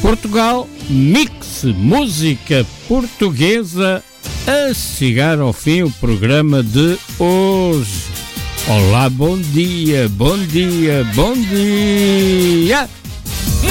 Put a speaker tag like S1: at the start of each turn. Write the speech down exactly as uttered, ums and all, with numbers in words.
S1: Portugal Mix, música portuguesa, a chegar ao fim o programa de hoje. Olá, bom dia, bom dia, bom dia!